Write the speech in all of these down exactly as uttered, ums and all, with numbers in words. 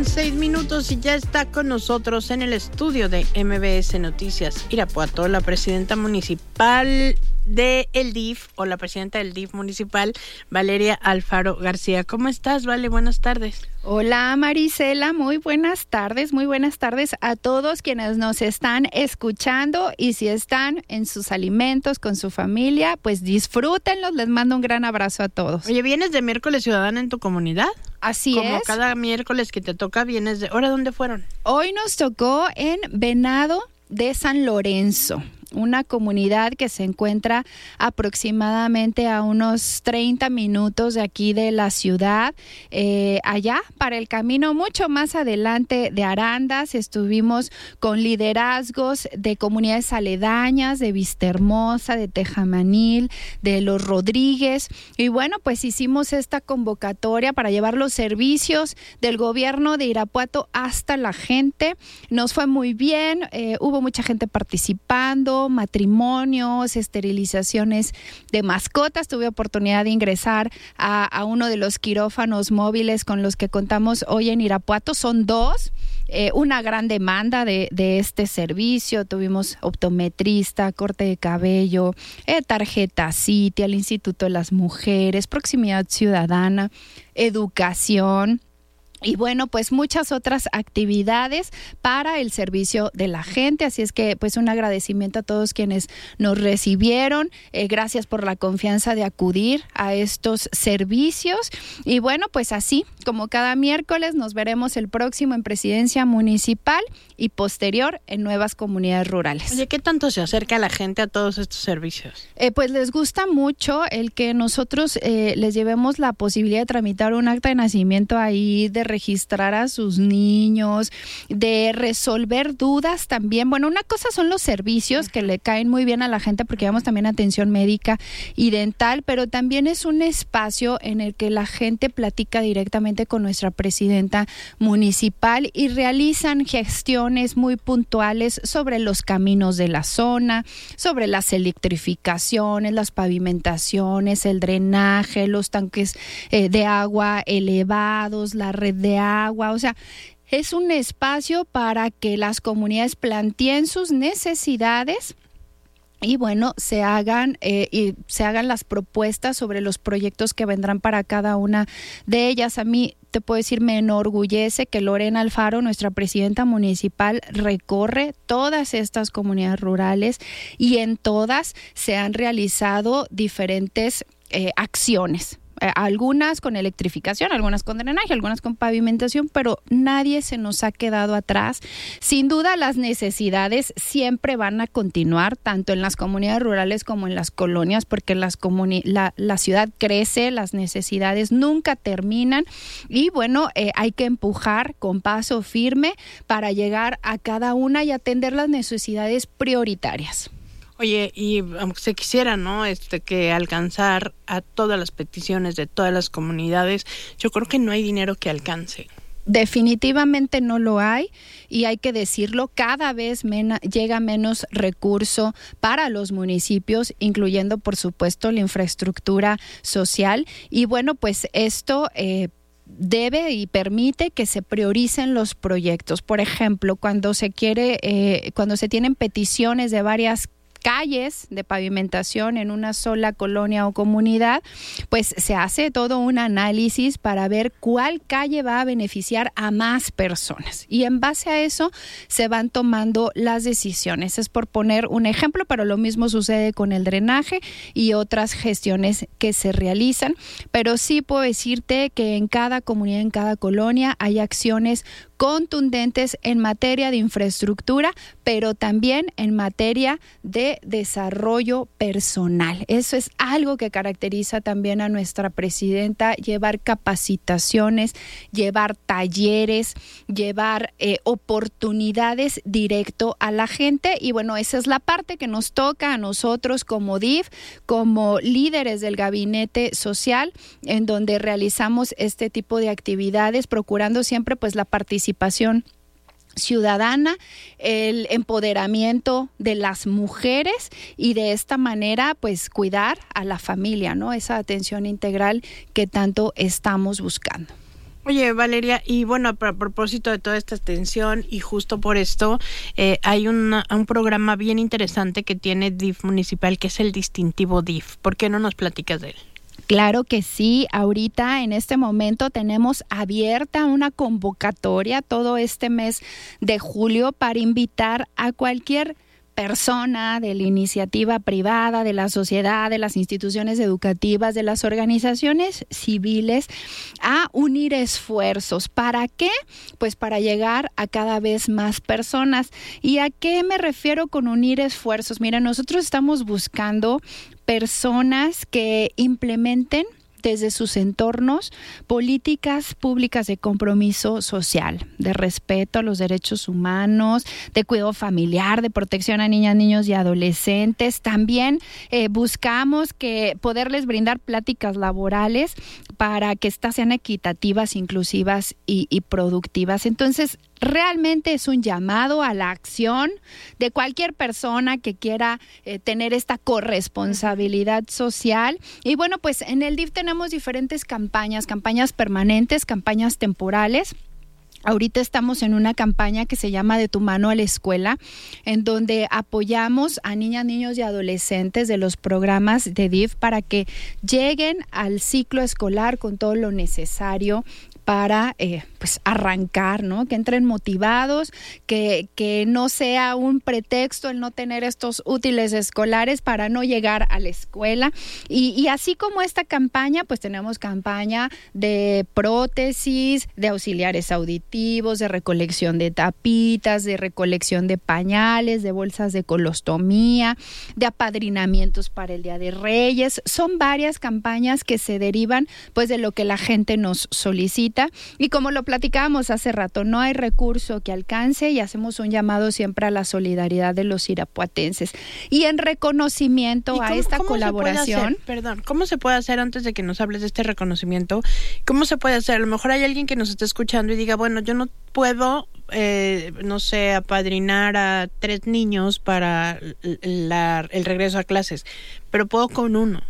Seis minutos y ya está con nosotros en el estudio de M B S Noticias Irapuato la presidenta municipal de el D I F o la presidenta del D I F municipal, Valeria Alfaro García. ¿Cómo estás, Vale? Buenas tardes. Hola, Marisela, muy buenas tardes, muy buenas tardes a todos quienes nos están escuchando, y si están en sus alimentos con su familia, pues disfrútenlos. Les mando un gran abrazo a todos. Oye, ¿vienes de Miércoles Ciudadana en tu comunidad? Así Como es. cada miércoles que te toca, vienes de... ¿Ahora dónde fueron? Hoy nos tocó en Venado de San Lorenzo, una comunidad que se encuentra aproximadamente a unos treinta minutos de aquí de la ciudad. Eh, allá, para el camino mucho más adelante de Arandas, estuvimos con liderazgos de comunidades aledañas, de Vistahermosa, de Tejamanil, de Los Rodríguez, y bueno, pues hicimos esta convocatoria para llevar los servicios del gobierno de Irapuato hasta la gente. Nos fue muy bien, eh, hubo mucha gente participando, matrimonios, esterilizaciones de mascotas. Tuve oportunidad de ingresar a, a uno de los quirófanos móviles con los que contamos hoy en Irapuato. Son dos, eh, una gran demanda de, de este servicio. Tuvimos optometrista, corte de cabello, eh, tarjeta Citi, al Instituto de las Mujeres, proximidad ciudadana, educación. Y bueno, pues muchas otras actividades para el servicio de la gente. Así es que pues un agradecimiento a todos quienes nos recibieron. Eh, gracias por la confianza de acudir a estos servicios. Y bueno, pues así como cada miércoles nos veremos el próximo en Presidencia Municipal y posterior en nuevas comunidades rurales. Oye, ¿qué tanto se acerca la gente a todos estos servicios? Eh, pues les gusta mucho el que nosotros eh, les llevemos la posibilidad de tramitar un acta de nacimiento ahí, de registrar a sus niños, de resolver dudas también. Bueno, una cosa son los servicios que le caen muy bien a la gente porque llevamos también atención médica y dental, pero también es un espacio en el que la gente platica directamente con nuestra presidenta municipal y realizan gestiones muy puntuales sobre los caminos de la zona, sobre las electrificaciones, las pavimentaciones, el drenaje, los tanques eh, de agua elevados, la red de agua. O sea, es un espacio para que las comunidades planteen sus necesidades y bueno, se hagan eh, y se hagan las propuestas sobre los proyectos que vendrán para cada una de ellas. A mí te puedo decir, me enorgullece que Lorena Alfaro, nuestra presidenta municipal, recorre todas estas comunidades rurales y en todas se han realizado diferentes eh, acciones. Algunas con electrificación, algunas con drenaje, algunas con pavimentación, pero nadie se nos ha quedado atrás. Sin duda, las necesidades siempre van a continuar, tanto en las comunidades rurales como en las colonias, porque las comuni- la, la ciudad crece, las necesidades nunca terminan y bueno, eh, hay que empujar con paso firme para llegar a cada una y atender las necesidades prioritarias. Oye, y aunque se quisiera, ¿no? Este, que alcanzar a todas las peticiones de todas las comunidades, yo creo que no hay dinero que alcance. Definitivamente no lo hay y hay que decirlo, cada vez mena, llega menos recurso para los municipios, incluyendo por supuesto la infraestructura social y bueno, pues esto eh, debe y permite que se prioricen los proyectos. Por ejemplo, cuando se quiere, eh, cuando se tienen peticiones de varias calles de pavimentación en una sola colonia o comunidad, pues se hace todo un análisis para ver cuál calle va a beneficiar a más personas y en base a eso se van tomando las decisiones. Es por poner un ejemplo, pero lo mismo sucede con el drenaje y otras gestiones que se realizan, pero sí puedo decirte que en cada comunidad, en cada colonia hay acciones contundentes en materia de infraestructura, pero también en materia de desarrollo personal. Eso es algo que caracteriza también a nuestra presidenta, llevar capacitaciones, llevar talleres, llevar eh, oportunidades directo a la gente y bueno, esa es la parte que nos toca a nosotros como D I F, como líderes del gabinete social, en donde realizamos este tipo de actividades, procurando siempre pues la participación ciudadana, el empoderamiento de las mujeres y de esta manera pues cuidar a la familia, ¿no? Esa atención integral que tanto estamos buscando. Oye, Valeria, y bueno, a propósito de toda esta tensión y justo por esto, eh, hay una, un programa bien interesante que tiene D I F municipal, que es el distintivo D I F. ¿Por qué no nos platicas de él? Claro que sí, ahorita en este momento tenemos abierta una convocatoria todo este mes de julio para invitar a cualquier persona de la iniciativa privada, de la sociedad, de las instituciones educativas, de las organizaciones civiles, a unir esfuerzos. ¿Para qué? Pues para llegar a cada vez más personas. ¿Y a qué me refiero con unir esfuerzos? Mira, nosotros estamos buscando personas que implementen desde sus entornos políticas públicas de compromiso social, de respeto a los derechos humanos, de cuidado familiar, de protección a niñas, niños y adolescentes. También eh, buscamos que poderles brindar pláticas laborales para que éstas sean equitativas, inclusivas y, y productivas. Entonces, realmente es un llamado a la acción de cualquier persona que quiera eh, tener esta corresponsabilidad social. Y bueno, pues en el D I F tenemos diferentes campañas, campañas permanentes, campañas temporales. Ahorita estamos en una campaña que se llama De tu mano a la escuela, en donde apoyamos a niñas, niños y adolescentes de los programas de D I F para que lleguen al ciclo escolar con todo lo necesario para eh, pues arrancar, ¿no? Que entren motivados, que, que no sea un pretexto el no tener estos útiles escolares para no llegar a la escuela. Y, y así como esta campaña, pues tenemos campaña de prótesis, de auxiliares auditivos, de recolección de tapitas, de recolección de pañales, de bolsas de colostomía, de apadrinamientos para el Día de Reyes. Son varias campañas que se derivan pues de lo que la gente nos solicita. Y como lo platicábamos hace rato, no hay recurso que alcance y hacemos un llamado siempre a la solidaridad de los irapuatenses. Y en reconocimiento cómo, a esta cómo colaboración... Perdón, ¿cómo se puede hacer antes de que nos hables de este reconocimiento? ¿Cómo se puede hacer? A lo mejor hay alguien que nos esté escuchando y diga, bueno, yo no puedo, eh, no sé, apadrinar a tres niños para la, el regreso a clases, pero puedo con uno.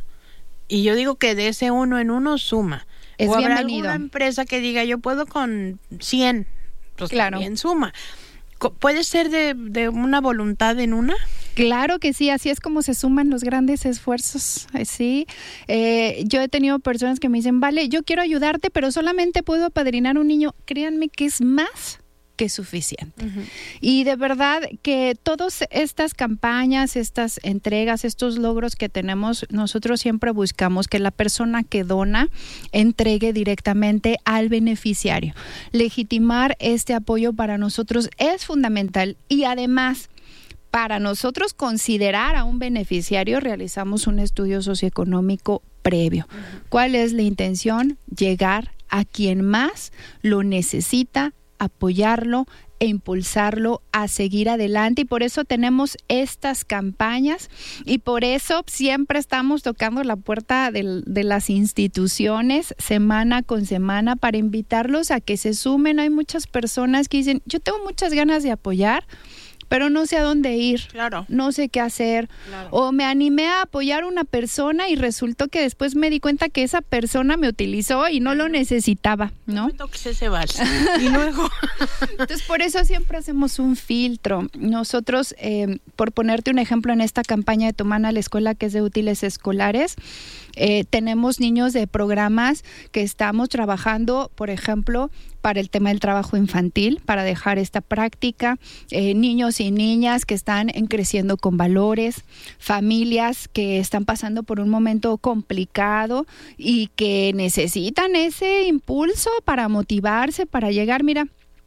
Y yo digo que de ese uno en uno suma. Es o habrá bienvenido. alguna empresa que diga, yo puedo con cien, pues claro. También suma. ¿Puede ser de, de una voluntad en una? Claro que sí, así es como se suman los grandes esfuerzos, sí. Eh, yo he tenido personas que me dicen, vale, yo quiero ayudarte, pero solamente puedo apadrinar un niño. Créanme que es más que suficiente. Uh-huh. Y de verdad que todas estas campañas, estas entregas, estos logros que tenemos, nosotros siempre buscamos que la persona que dona entregue directamente al beneficiario. Legitimar este apoyo para nosotros es fundamental y además, para nosotros considerar a un beneficiario, realizamos un estudio socioeconómico previo. Uh-huh. ¿Cuál es la intención? Llegar a quien más lo necesita, apoyarlo e impulsarlo a seguir adelante, y por eso tenemos estas campañas y por eso siempre estamos tocando la puerta de, de las instituciones semana con semana para invitarlos a que se sumen. Hay muchas personas que dicen, yo tengo muchas ganas de apoyar, pero no sé a dónde ir, claro. No sé qué hacer, claro. O me animé a apoyar a una persona y resultó que después me di cuenta que esa persona me utilizó y no lo necesitaba, ¿no? No toques ese vals. Y luego... Entonces, por eso siempre hacemos un filtro. Nosotros, eh, por ponerte un ejemplo en esta campaña de Tu mano a la escuela, que es de útiles escolares, eh, tenemos niños de programas que estamos trabajando, por ejemplo, para el tema del trabajo infantil, para dejar esta práctica, eh, niños y niñas que están en creciendo con valores, familias que están pasando por un momento complicado y que necesitan ese impulso para motivarse, para llegar. Mira,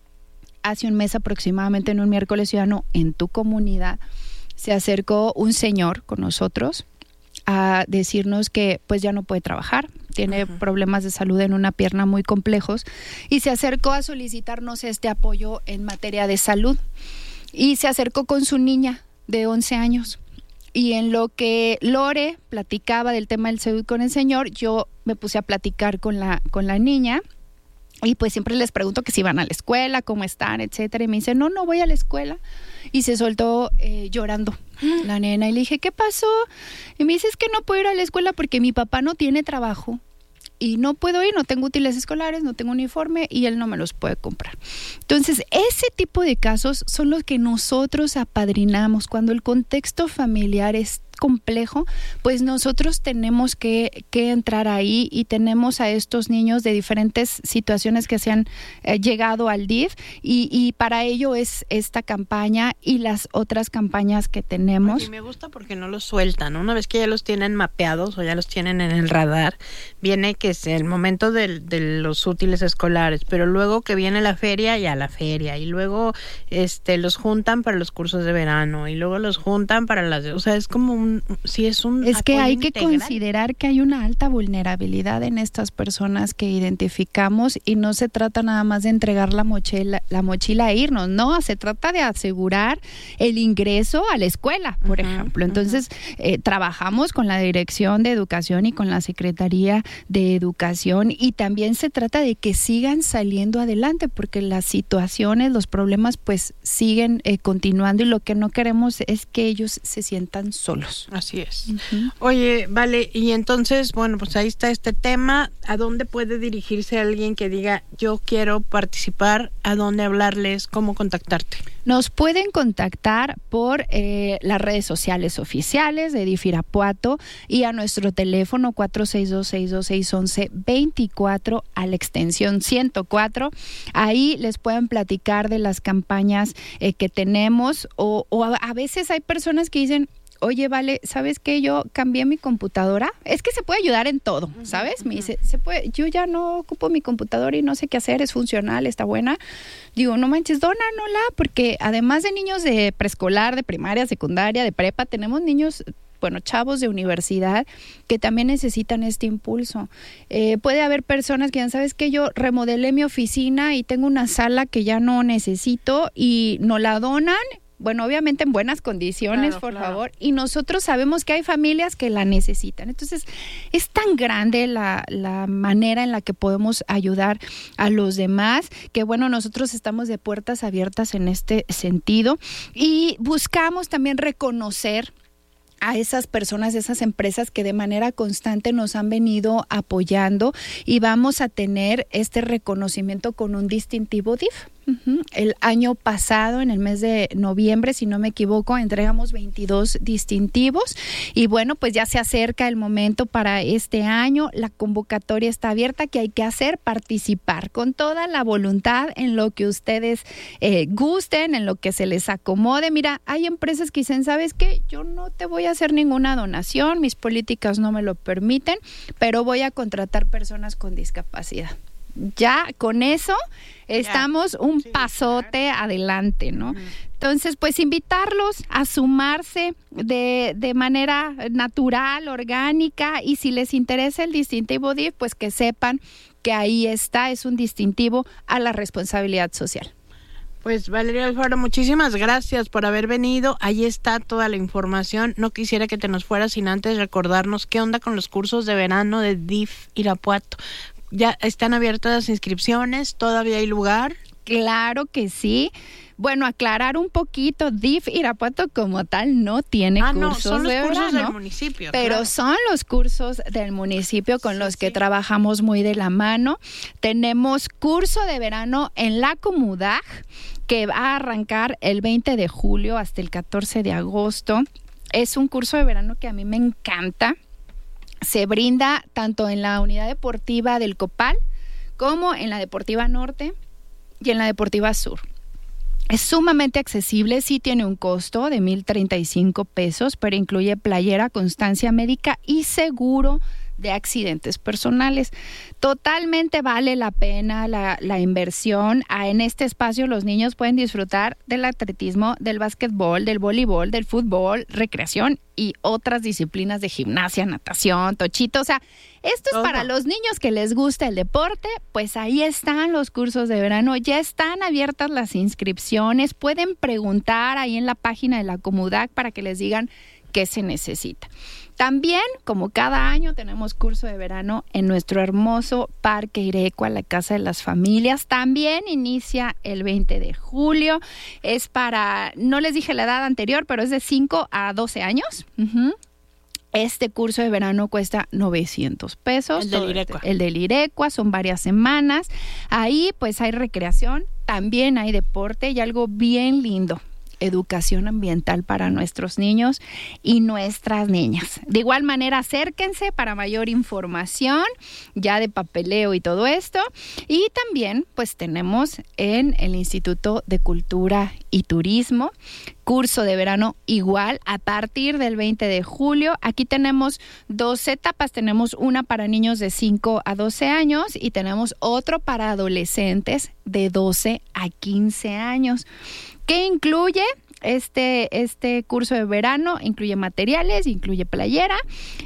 hace un mes aproximadamente, en un miércoles ciudadano en tu comunidad, se acercó un señor con nosotros a decirnos que pues ya no puede trabajar, tiene uh-huh. problemas de salud en una pierna muy complejos y se acercó a solicitarnos este apoyo en materia de salud y se acercó con su niña de once años y en lo que Lore platicaba del tema del salud con el señor, yo me puse a platicar con la, con la niña. Y pues siempre les pregunto que si van a la escuela, cómo están, etcétera. Y me dice, no, no voy a la escuela. Y se soltó eh, llorando la nena. Y le dije, ¿qué pasó? Y me dice, es que no puedo ir a la escuela porque mi papá no tiene trabajo. y no puedo ir, no tengo útiles escolares, no tengo uniforme y él no me los puede comprar. Entonces, ese tipo de casos son los que nosotros apadrinamos cuando el contexto familiar es complejo, pues nosotros tenemos que, que entrar ahí y tenemos a estos niños de diferentes situaciones que se han eh, llegado al D I F y, y para ello es esta campaña y las otras campañas que tenemos. Y me gusta porque no los sueltan, una vez que ya los tienen mapeados o ya los tienen en el radar, viene que es el momento de, de los útiles escolares, pero luego que viene la feria, ya la feria, y luego este los juntan para los cursos de verano, y luego los juntan para las, o sea, es como un sí es un es que hay que integral. considerar que hay una alta vulnerabilidad en estas personas que identificamos y no se trata nada más de entregar la mochila, la mochila e irnos, no, se trata de asegurar el ingreso a la escuela, por uh-huh, ejemplo. Entonces, uh-huh. eh, trabajamos con la Dirección de Educación y con la Secretaría de Educación y también se trata de que sigan saliendo adelante porque las situaciones, los problemas pues siguen eh, continuando y lo que no queremos es que ellos se sientan solos. Así es. Uh-huh. Oye, vale, y entonces, bueno, pues ahí está este tema. ¿A dónde puede dirigirse alguien que diga, yo quiero participar? ¿A dónde hablarles? ¿Cómo contactarte? Nos pueden contactar por eh, las redes sociales oficiales de D I F Irapuato y a nuestro teléfono cuatro seis dos, seis dos seis, once veinticuatro a la extensión ciento cuatro. Ahí les pueden platicar de las campañas eh, que tenemos o, o a, a veces hay personas que dicen, oye, vale, ¿sabes qué? Yo cambié mi computadora. Es que se puede ayudar en todo, ¿sabes? Uh-huh. Me dice, se puede, yo ya no ocupo mi computadora y no sé qué hacer, es funcional, está buena. Digo, no manches, dónanosla, porque además de niños de preescolar, de primaria, secundaria, de prepa, tenemos niños, bueno, chavos de universidad que también necesitan este impulso. Eh, puede haber personas que digan, ¿sabes qué? Yo remodelé mi oficina y tengo una sala que ya no necesito y nos la donan. Bueno, obviamente en buenas condiciones, claro, por claro. favor. Y nosotros sabemos que hay familias que la necesitan. Entonces, es tan grande la, la manera en la que podemos ayudar a los demás, que bueno, nosotros estamos de puertas abiertas en este sentido. Y buscamos también reconocer a esas personas, esas empresas que de manera constante nos han venido apoyando y vamos a tener este reconocimiento con un distintivo D I F. Uh-huh. El año pasado, en el mes de noviembre, si no me equivoco, entregamos veintidós distintivos y bueno, pues ya se acerca el momento para este año. La convocatoria está abierta. ¿Qué hay que hacer? Participar con toda la voluntad en lo que ustedes eh, gusten, en lo que se les acomode. Mira, hay empresas que dicen, ¿sabes qué? Yo no te voy a hacer ninguna donación, mis políticas no me lo permiten, pero voy a contratar personas con discapacidad. Ya con eso estamos ya, un sí, pasote claro. adelante, ¿no? Uh-huh. Entonces, pues invitarlos a sumarse de, de manera natural, orgánica, y si les interesa el distintivo D I F, pues que sepan que ahí está, es un distintivo a la responsabilidad social. Pues Valeria Alfaro, muchísimas gracias por haber venido. Ahí está toda la información. No quisiera que te nos fueras sin antes recordarnos qué onda con los cursos de verano de D I F Irapuato. ¿Ya están abiertas las inscripciones? ¿Todavía hay lugar? Claro que sí. Bueno, aclarar un poquito, D I F Irapuato como tal no tiene ah, cursos no, son los de cursos verano, del municipio. Pero claro. son los cursos del municipio con sí, los que sí. trabajamos muy de la mano. Tenemos curso de verano en la Comudag que va a arrancar el veinte de julio hasta el catorce de agosto. Es un curso de verano que a mí me encanta. Se brinda tanto en la unidad deportiva del Copal como en la deportiva Norte y en la deportiva Sur. Es sumamente accesible, sí tiene un costo de mil treinta y cinco pesos, pero incluye playera, constancia médica y seguro de accidentes personales. Totalmente vale la pena la, la inversión. Ah, en este espacio los niños pueden disfrutar del atletismo, del básquetbol, del voleibol, del fútbol, recreación y otras disciplinas de gimnasia, natación, tochito. O sea, esto es para los niños que les gusta el deporte, pues ahí están los cursos de verano, ya están abiertas las inscripciones, pueden preguntar ahí en la página de la Comudag para que les digan qué se necesita. También, como cada año, tenemos curso de verano en nuestro hermoso Parque Irecua, la Casa de las Familias. También inicia el veinte de julio. Es para, no les dije la edad anterior, pero es de cinco a doce años. Uh-huh. Este curso de verano cuesta novecientos pesos. El del Irecua. El del Irecua, son varias semanas. Ahí pues hay recreación, también hay deporte y algo bien lindo: educación ambiental para nuestros niños y nuestras niñas. De igual manera, acérquense para mayor información ya de papeleo y todo esto. Y también pues tenemos en el Instituto de Cultura y Turismo curso de verano igual a partir del veinte de julio. Aquí tenemos dos etapas. Tenemos una para niños de cinco a doce años y tenemos otro para adolescentes de doce a quince años. ¿Qué incluye este, este curso de verano? Incluye materiales, incluye playera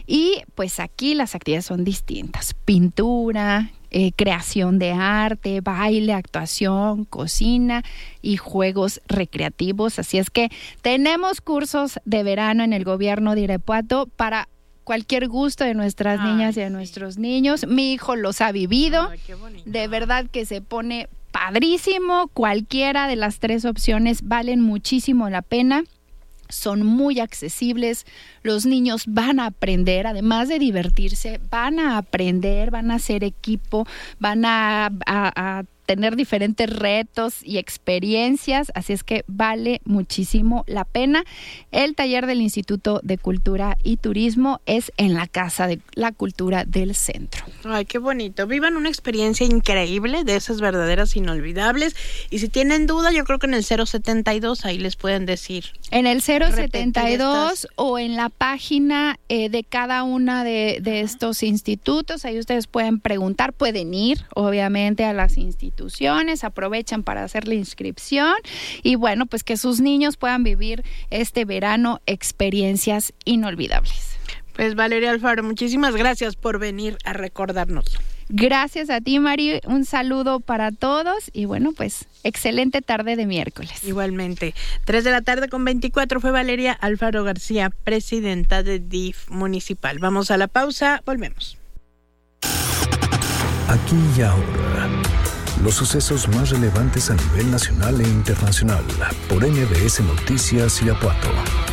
y pues aquí las actividades son distintas: pintura, eh, creación de arte, baile, actuación, cocina y juegos recreativos. Así es que tenemos cursos de verano en el gobierno de Irapuato para cualquier gusto de nuestras Ay, niñas y de sí. nuestros niños. Mi hijo los ha vivido. Ay, qué bonito. De verdad que se pone padrísimo. Cualquiera de las tres opciones valen muchísimo la pena. Son muy accesibles. Los niños van a aprender, además de divertirse, van a aprender, van a hacer equipo, van a, a, a tener diferentes retos y experiencias, así es que vale muchísimo la pena. El taller del Instituto de Cultura y Turismo es en la Casa de la Cultura del Centro. Ay, qué bonito. Vivan una experiencia increíble, de esas verdaderas inolvidables. Y si tienen duda, yo creo que en el cero setenta y dos ahí les pueden decir. En el cero setenta y dos o en la página eh, de cada una de, de estos institutos, ahí ustedes pueden preguntar, pueden ir, obviamente, a las instituciones. Aprovechan para hacer la inscripción y bueno, pues que sus niños puedan vivir este verano experiencias inolvidables. Pues Valeria Alfaro, muchísimas gracias por venir a recordárnoslo. Gracias a ti, Mari, un saludo para todos y bueno, pues excelente tarde de miércoles. Igualmente, tres de la tarde con veinticuatro fue Valeria Alfaro García, presidenta de D I F municipal. Vamos a la pausa, volvemos. Aquí y ahora, los sucesos más relevantes a nivel nacional e internacional por M B S Noticias Irapuato.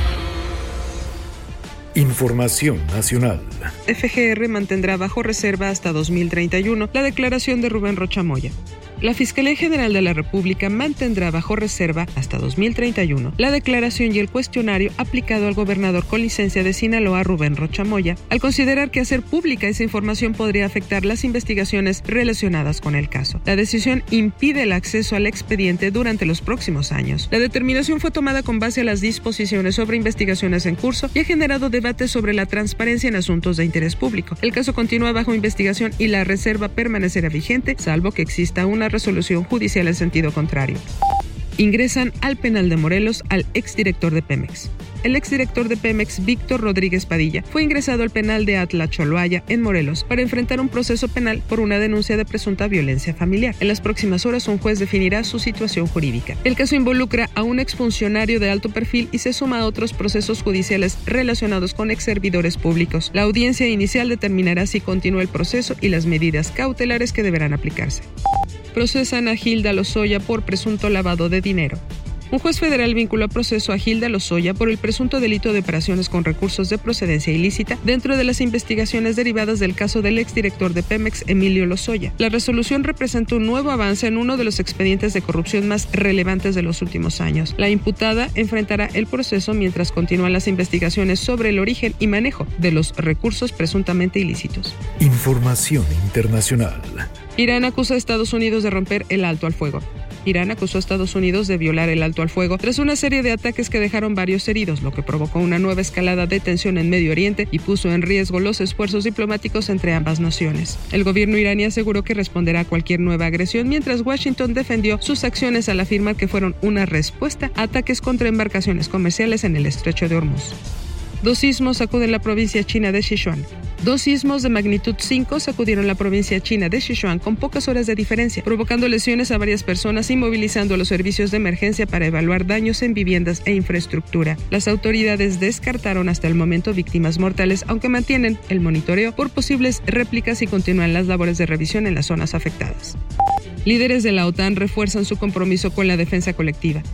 Información nacional. F G R mantendrá bajo reserva hasta dos mil treinta y uno la declaración de Rubén Rocha Moya. La Fiscalía General de la República mantendrá bajo reserva hasta dos mil treinta y uno la declaración y el cuestionario aplicado al gobernador con licencia de Sinaloa, Rubén Rocha Moya, al considerar que hacer pública esa información podría afectar las investigaciones relacionadas con el caso. La decisión impide el acceso al expediente durante los próximos años. La determinación fue tomada con base a las disposiciones sobre investigaciones en curso y ha generado debates sobre la transparencia en asuntos de interés público. El caso continúa bajo investigación y la reserva permanecerá vigente, salvo que exista una resolución judicial en sentido contrario. Ingresan al penal de Morelos al exdirector de Pemex. El exdirector de Pemex, Víctor Rodríguez Padilla, fue ingresado al penal de Atlacholoaya, en Morelos, para enfrentar un proceso penal por una denuncia de presunta violencia familiar. En las próximas horas, un juez definirá su situación jurídica. El caso involucra a un exfuncionario de alto perfil y se suma a otros procesos judiciales relacionados con exservidores públicos. La audiencia inicial determinará si continúa el proceso y las medidas cautelares que deberán aplicarse. Procesan a Hilda Lozoya por presunto lavado de dinero. Un juez federal vinculó a proceso a Hilda Lozoya por el presunto delito de operaciones con recursos de procedencia ilícita dentro de las investigaciones derivadas del caso del exdirector de Pemex, Emilio Lozoya. La resolución representa un nuevo avance en uno de los expedientes de corrupción más relevantes de los últimos años. La imputada enfrentará el proceso mientras continúan las investigaciones sobre el origen y manejo de los recursos presuntamente ilícitos. Información internacional. Irán acusa a Estados Unidos de romper el alto al fuego. Irán acusó a Estados Unidos de violar el alto al fuego tras una serie de ataques que dejaron varios heridos, lo que provocó una nueva escalada de tensión en Medio Oriente y puso en riesgo los esfuerzos diplomáticos entre ambas naciones. El gobierno iraní aseguró que responderá a cualquier nueva agresión, mientras Washington defendió sus acciones al afirmar que fueron una respuesta a ataques contra embarcaciones comerciales en el estrecho de Hormuz. Dos sismos sacuden la provincia china de Sichuan. Dos sismos de magnitud cinco sacudieron la provincia china de Sichuan con pocas horas de diferencia, provocando lesiones a varias personas y movilizando a los servicios de emergencia para evaluar daños en viviendas e infraestructura. Las autoridades descartaron hasta el momento víctimas mortales, aunque mantienen el monitoreo por posibles réplicas y continúan las labores de revisión en las zonas afectadas. Líderes de la OTAN refuerzan su compromiso con la defensa colectiva.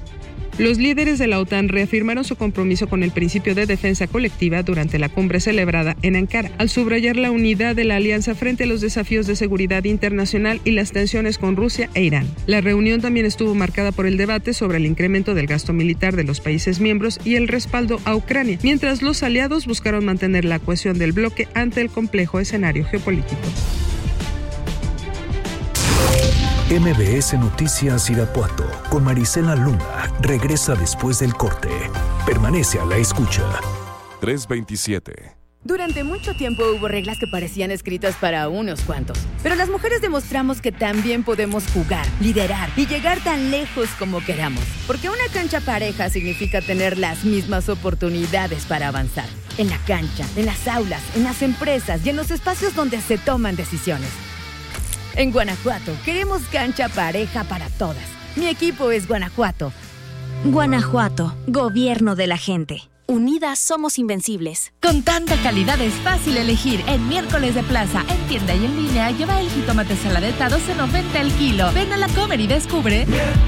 Los líderes de la OTAN reafirmaron su compromiso con el principio de defensa colectiva durante la cumbre celebrada en Ankara, al subrayar la unidad de la alianza frente a los desafíos de seguridad internacional y las tensiones con Rusia e Irán. La reunión también estuvo marcada por el debate sobre el incremento del gasto militar de los países miembros y el respaldo a Ucrania, mientras los aliados buscaron mantener la cohesión del bloque ante el complejo escenario geopolítico. M B S Noticias Irapuato con Marisela Luna regresa después del corte. Permanece a la escucha. tres veintisiete. Durante mucho tiempo hubo reglas que parecían escritas para unos cuantos. Pero las mujeres demostramos que también podemos jugar, liderar y llegar tan lejos como queramos. Porque una cancha pareja significa tener las mismas oportunidades para avanzar. En la cancha, en las aulas, en las empresas y en los espacios donde se toman decisiones. En Guanajuato, queremos cancha pareja para todas. Mi equipo es Guanajuato. Guanajuato, gobierno de la gente. Unidas somos invencibles. Con tanta calidad es fácil elegir. En miércoles de plaza, en tienda y en línea, lleva el jitomate saladeta a doce noventa el kilo. Ven a la Comer y descubre.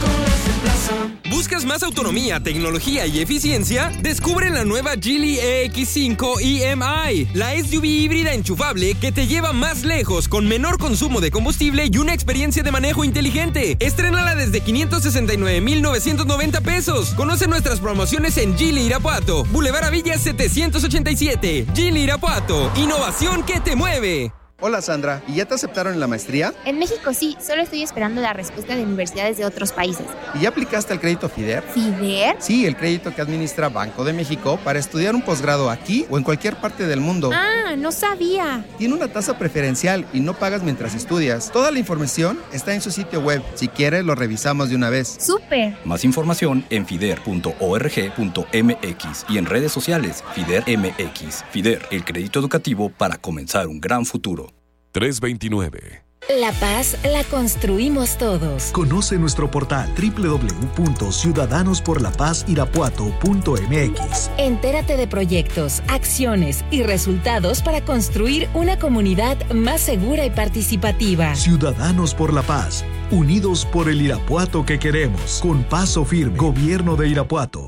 ¿Buscas más autonomía, tecnología y eficiencia? Descubre la nueva Geely E X cinco E M I, la S U V híbrida enchufable que te lleva más lejos con menor consumo de combustible y una experiencia de manejo inteligente. Estrénala desde quinientos sesenta y nueve mil novecientos noventa pesos. Conoce nuestras promociones en Geely Irapuato, Boulevard Avillas setecientos ochenta y siete. Geely Irapuato, innovación que te mueve. Hola Sandra, ¿y ya te aceptaron en la maestría? En México sí, solo estoy esperando la respuesta de universidades de otros países. ¿Y ya aplicaste al crédito FIDER? ¿FIDER? Sí, el crédito que administra Banco de México para estudiar un posgrado aquí o en cualquier parte del mundo. Ah, no sabía. Tiene una tasa preferencial y no pagas mientras estudias. Toda la información está en su sitio web. Si quieres, lo revisamos de una vez. ¡Súper! Más información en fider punto org punto m x y en redes sociales FIDER M X. FIDER, el crédito educativo para comenzar un gran futuro. tres veintinueve. La paz la construimos todos. Conoce nuestro portal doble u doble u doble u punto ciudadanos por la paz irapuato punto m x. Entérate de proyectos, acciones y resultados para construir una comunidad más segura y participativa. Ciudadanos por la paz, unidos por el Irapuato que queremos. Con paso firme, Gobierno de Irapuato.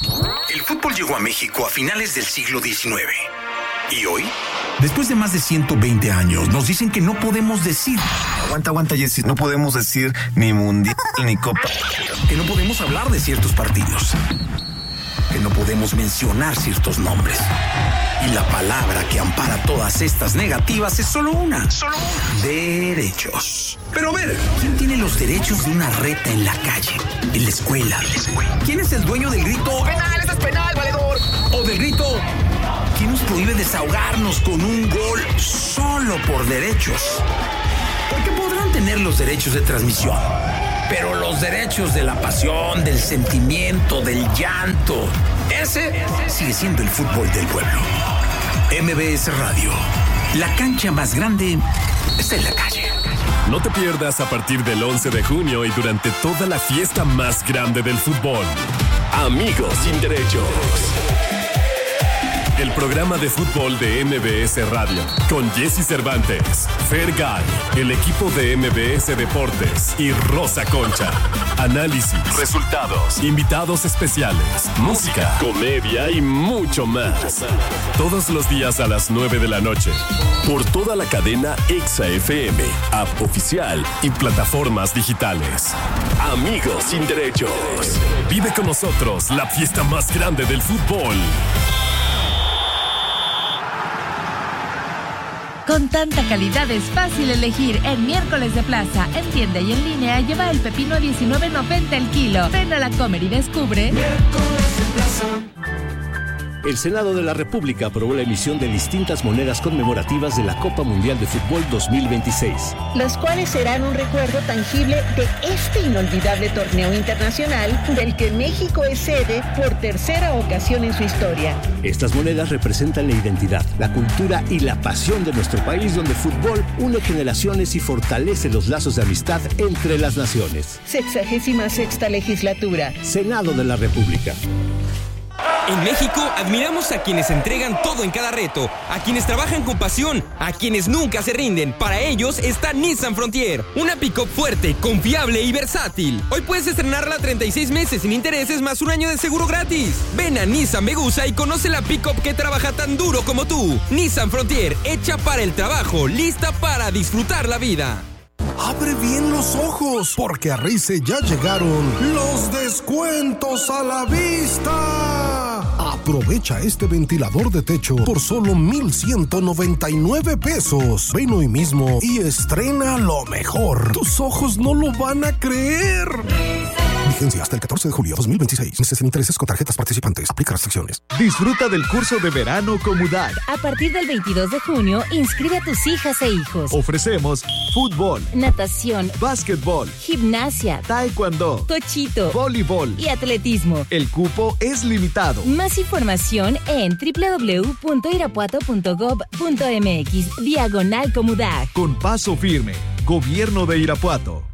El fútbol llegó a México a finales del siglo diecinueve. ¿Y hoy? Después de más de ciento veinte años, nos dicen que no podemos decir... Aguanta, aguanta, Jessy. No podemos decir ni mundial ni copa. Que no podemos hablar de ciertos partidos. Que no podemos mencionar ciertos nombres. Y la palabra que ampara todas estas negativas es solo una. Solo una. Derechos. Pero a ver, ¿quién tiene los derechos de una reta en la calle? En la escuela. ¿Quién es el dueño del grito? ¡Penal! ¡Eso es penal, valedor! O del grito... ¿Quién nos prohíbe desahogarnos con un gol solo por derechos? Porque podrán tener los derechos de transmisión, pero los derechos de la pasión, del sentimiento, del llanto, ese sigue siendo el fútbol del pueblo. M B S Radio, la cancha más grande está en la calle. No te pierdas a partir del once de junio y durante toda la fiesta más grande del fútbol. Amigos sin derechos. El programa de fútbol de M B S Radio, con Jessy Cervantes, Fergay, el equipo de M B S Deportes y Rosa Concha. Análisis, resultados, invitados especiales, música, comedia y mucho más. Todos los días a las nueve de la noche, por toda la cadena Exa F M, app oficial y plataformas digitales. Amigos sin derechos. Vive con nosotros la fiesta más grande del fútbol. Con tanta calidad es fácil elegir. En miércoles de plaza, en tienda y en línea, lleva el pepino a diecinueve noventa el kilo. Ven a la Comer y descubre. Miércoles de plaza. El Senado de la República aprobó la emisión de distintas monedas conmemorativas de la Copa Mundial de Fútbol dos mil veintiséis. Las cuales serán un recuerdo tangible de este inolvidable torneo internacional del que México es sede por tercera ocasión en su historia. Estas monedas representan la identidad, la cultura y la pasión de nuestro país, donde el fútbol une generaciones y fortalece los lazos de amistad entre las naciones. Sexagésima sexta legislatura. Senado de la República. En México, admiramos a quienes entregan todo en cada reto, a quienes trabajan con pasión, a quienes nunca se rinden. Para ellos está Nissan Frontier, una pick-up fuerte, confiable y versátil. Hoy puedes estrenarla a treinta y seis meses sin intereses más un año de seguro gratis. Ven a Nissan Megusa y conoce la pick-up que trabaja tan duro como tú. Nissan Frontier, hecha para el trabajo, lista para disfrutar la vida. Abre bien los ojos, porque a Rice ya llegaron los descuentos a la vista. Aprovecha este ventilador de techo por solo mil ciento noventa y nueve pesos. Ven hoy mismo y estrena lo mejor. Tus ojos no lo van a creer. Vigencia hasta el catorce de julio de dos mil veintiséis. Meses sin intereses con tarjetas participantes. Aplica restricciones. Disfruta del curso de verano Comudad. A partir del veintidós de junio, inscribe a tus hijas e hijos. Ofrecemos fútbol, natación, básquetbol, gimnasia, taekwondo, tochito, voleibol y atletismo. El cupo es limitado. Más información en doble u doble u doble u punto irapuato punto gob punto m x diagonal Comudad. Con paso firme. Gobierno de Irapuato.